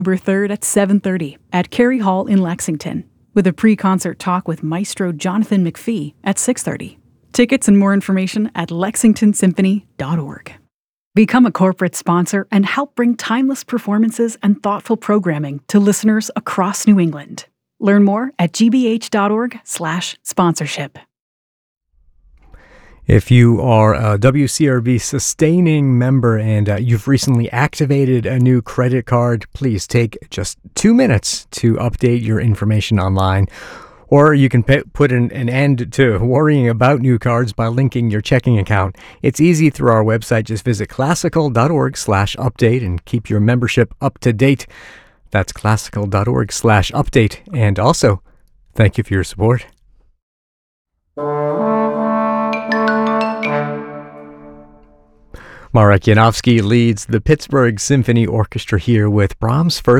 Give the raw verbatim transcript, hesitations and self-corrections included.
October third at seven thirty at Carey Hall in Lexington, with a pre-concert talk with Maestro Jonathan McPhee at six thirty. Tickets and more information at lexington symphony dot org. Become a corporate sponsor and help bring timeless performances and thoughtful programming to listeners across New England. Learn more at g b h dot org slash sponsorship. If you are a W C R B sustaining member and uh, you've recently activated a new credit card, please take just two minutes to update your information online. Or you can pay, put an, an end to worrying about new cards by linking your checking account. It's easy through our website. Just visit classical dot org slash update and keep your membership up to date. That's classical dot org slash update. And also, thank you for your support. Marek Janowski leads the Pittsburgh Symphony Orchestra here with Brahms' first